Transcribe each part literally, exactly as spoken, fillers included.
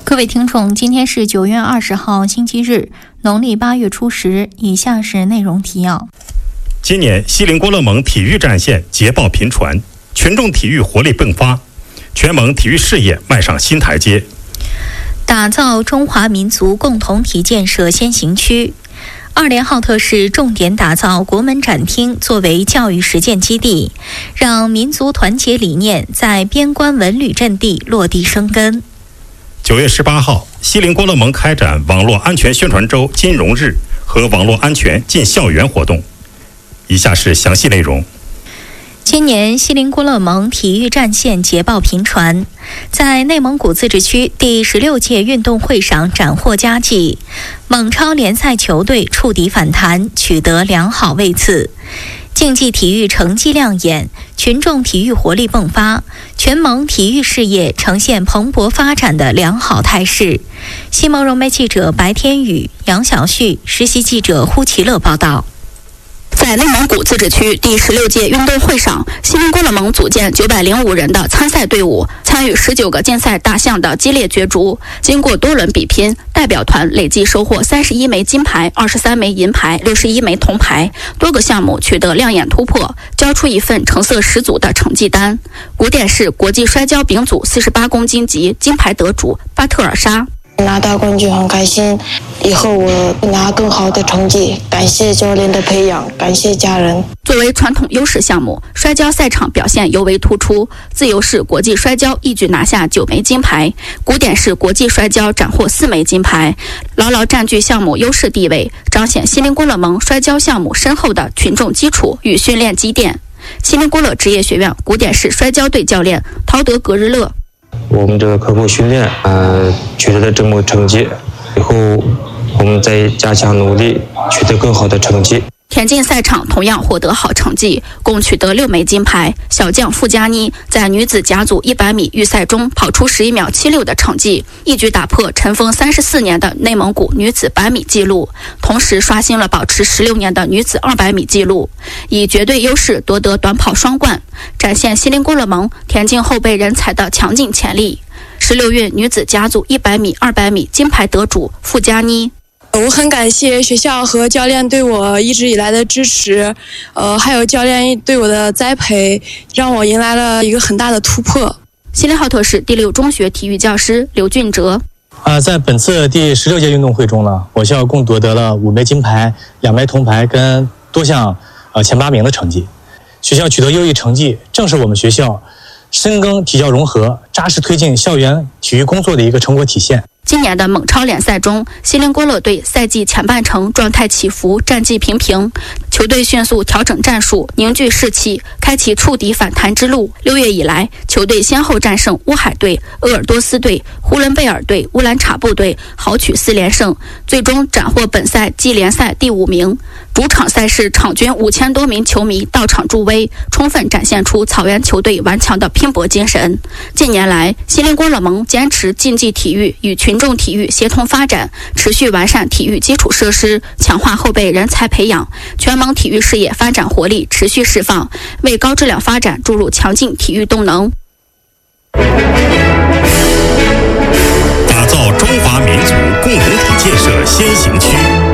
各位听众，今天是九月二十号星期日，农历八月初十。以下是内容提要。 今年锡林郭勒盟体育战线捷报频传，群众体育活力迸发，全盟体育事业迈上新台阶。 打造中华民族共同体建设先行区。二连浩特市重点打造国门展厅作为教育实践基地，让民族团结理念在边关文旅阵地落地生根。 九月十八号，锡林郭勒盟开展网络安全宣传周金融日和网络安全进校园活动。以下是详细内容。 今年锡林郭勒盟体育战线捷报频传，在内蒙古自治区第十六届运动会上斩获佳绩，蒙超联赛球队触底反弹，取得良好位次。竞技体育成绩亮眼，群众体育活力迸发，全盟体育事业呈现蓬勃发展的良好态势。西蒙融媒记者白天宇、杨小旭，实习记者呼其乐报道。 在内蒙古自治区第十六届运动会上，锡林郭勒盟组建九百零五人的参赛队伍，参与十九个竞赛大项的激烈角逐。经过多轮比拼，代表团累计收获三十一枚金牌、二十三枚银牌、六十一枚铜牌，多个项目取得亮眼突破，交出一份成色十足的成绩单。古典市国际摔跤丙组四十八公斤级金牌得主巴特尔沙。 拿到冠军很开心，以后我拿更好的成绩，感谢教练的培养，感谢家人。 作为传统优势项目，摔跤赛场表现尤为突出。自由式国际摔跤一举拿下九枚金牌，古典式国际摔跤斩获四枚金牌，牢牢占据项目优势地位，彰显锡林郭勒盟摔跤项目深厚的群众基础与训练积淀。锡林郭勒职业学院古典式摔跤队教练陶德格日勒。 我们这个刻苦训练，呃，取得了这么成绩，以后我们再加强努力，取得更好的成绩。 田径赛场同样获得好成绩，共取得六枚金牌。小将傅佳妮在女子甲组一百米预赛中跑出十一秒七六的成绩，一举打破尘封三十四年的内蒙古女子百米纪录，同时刷新了保持十六年的女子二百米纪录，以绝对优势夺得短跑双冠，展现锡林郭勒盟田径后备人才的强劲潜力。十六运女子甲组一百米、二百米金牌得主傅佳妮。 我很感谢学校和教练对我一直以来的支持，呃，还有教练对我的栽培，让我迎来了一个很大的突破。 锡林浩特市第六中学体育教师刘俊哲。 呃，在本次第十六届运动会中呢，我校共夺得了五枚金牌、两枚铜牌跟多项呃前八名的成绩。学校取得优异成绩，正是我们学校深耕体教融合、扎实推进校园体育工作的一个成果体现。 今年的蒙超联赛中，锡林郭勒队赛季前半程状态起伏，战绩平平，球队迅速调整战术，凝聚士气，开启触底反弹之路。六月以来，球队先后战胜乌海队、鄂尔多斯队、呼伦贝尔队、乌兰察布队，豪取四连胜，最终斩获本赛季联赛第五名。主场赛事场均五千多名球迷到场助威，充分展现出草原球队顽强的拼搏精神。近年来，锡林郭勒盟坚持竞技体育与群众体育协同发展，持续完善体育基础设施，强化后备人才培养，全盟体育事业发展活力持续释放，为高质量发展注入强劲体育动能。 打造中华民族共同体建设先行区。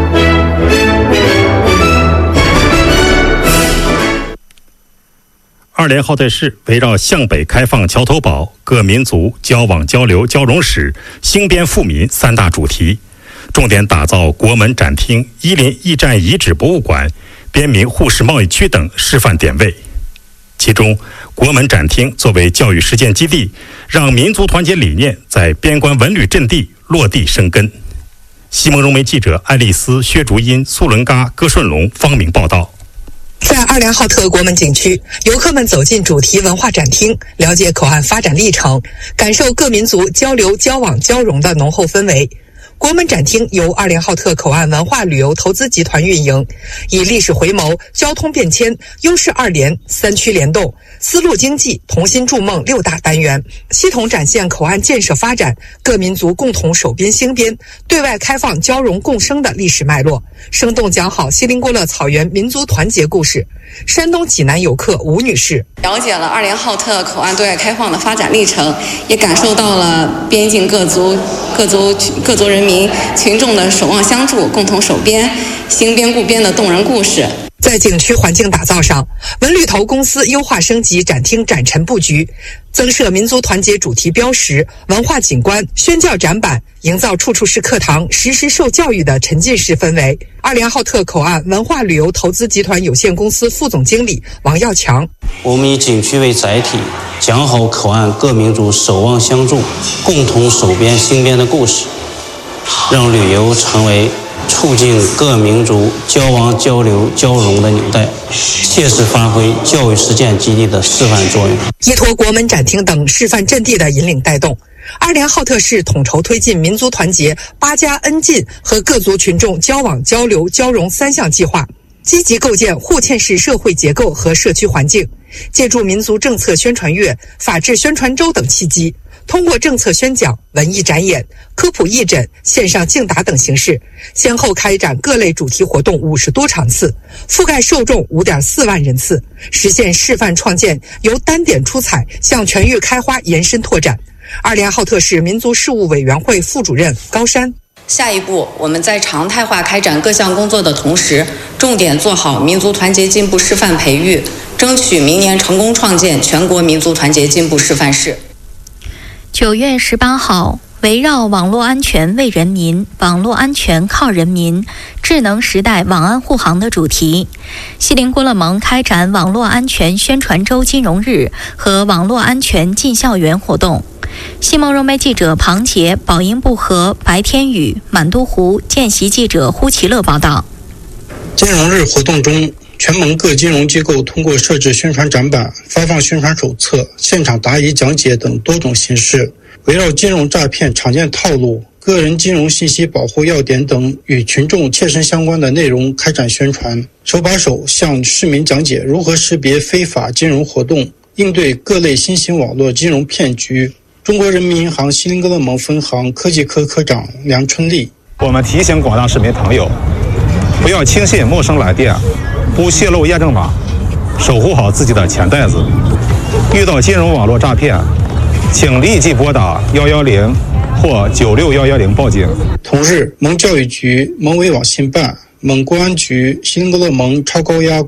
二连浩特市围绕向北开放桥头堡、各民族交往交流交融史、兴边富民三大主题，重点打造国门展厅、伊林驿站遗址博物馆、边民互市贸易区等示范点位。其中，国门展厅作为教育实践基地，让民族团结理念在边关文旅阵地落地生根。西蒙融媒记者爱丽丝、薛竹英、苏伦嘎、戈顺龙、方明报道。 在二连浩特国门景区，游客们走进主题文化展厅，了解口岸发展历程，感受各民族交流交往交融的浓厚氛围。 国门展厅由二连浩特口岸文化旅游投资集团运营，以历史回眸、交通变迁、优势二连、三区联动、丝路经济、同心筑梦六大单元，系统展现口岸建设发展、各民族共同守边兴边、对外开放交融共生的历史脉络，生动讲好锡林郭勒草原民族团结故事。山东济南游客吴女士了解了二连浩特口岸对外开放的发展历程，也感受到了边境各族各族各族人民群众的守望相助、共同守边、兴边顾边的动人故事。 在景区环境打造上，文旅投公司优化升级展厅展陈布局，增设民族团结主题标识、文化景观、宣教展板，营造处处是课堂、时时受教育的沉浸式氛围。二连浩特口岸文化旅游投资集团有限公司副总经理王耀强： 我们以景区为载体，讲好口岸各民族守望相助、共同守边兴边的故事，让旅游成为促进各民族交往交流交融的纽带，切实发挥教育实践基地的示范作用。 依托国门展厅等示范阵地的引领带动，二连浩特市统筹推进民族团结八加 N 进和各族群众交往交流交融三项计划，积极构建互嵌式社会结构和社区环境，借助民族政策宣传月、法治宣传周等契机，通过政策宣讲、文艺展演、科普义诊、线上竞答等形式，先后开展各类主题活动五十多场次，覆盖受众 五点四万人次，实现示范创建由单点出彩向全域开花延伸拓展。二连浩特市民族事务委员会副主任高山： 下一步，我们在常态化开展各项工作的同时，重点做好民族团结进步示范培育，争取明年成功创建全国民族团结进步示范市。 九月十八号，围绕网络安全为人民、网络安全靠人民、智能时代网安护航的主题，锡林郭勒盟开展网络安全宣传周金融日和网络安全进校园活动。西蒙融媒记者庞杰、宝英布和白天宇、满都湖见习记者呼其乐报道。 金融日活动中，全盟各金融机构通过设置宣传展板、发放宣传手册、现场答疑讲解等多种形式，围绕金融诈骗常见套路、个人金融信息保护要点等与群众切身相关的内容开展宣传，手把手向市民讲解如何识别非法金融活动，应对各类新型网络金融骗局。中国人民银行锡林郭勒盟分行科技科科长梁春丽： 我们提醒广大市民朋友，不要轻信陌生来电，不泄露验证码，守护好自己的钱袋子。遇到金融网络诈骗，请立即拨打一一零或九六一一零报警。 同日，盟教育局、盟委网信办、盟公安局、锡林郭勒盟超高压